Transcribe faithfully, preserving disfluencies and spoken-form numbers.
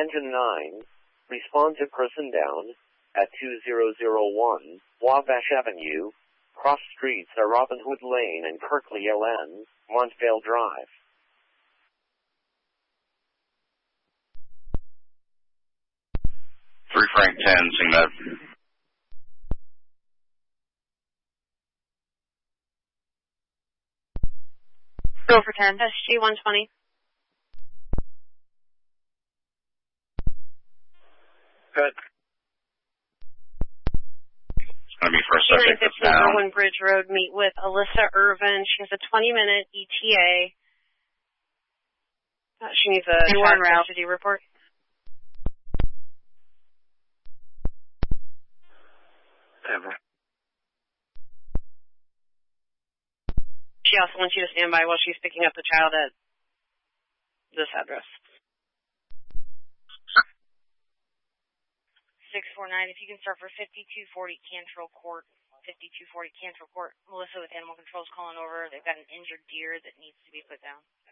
Attention nine. Respond to person down at two thousand one Wabash Avenue. Cross streets are Robin Hood Lane and Kirkley L N, Montvale Drive. Three Frank ten, seeing that. Go for ten. S G one twenty. Good. It's going to be for a subject that's down. Irwin Bridge Road, meet with Alyssa Irvin. She has a twenty minute E T A. Uh, she needs a child custody report. Ever. She also wants you to stand by while she's picking up the child at this address. six four nine, if you can start for fifty-two forty Cantrell Court. fifty-two forty Cantrell Court. Melissa with Animal Control is calling over. They've got an injured deer that needs to be put down.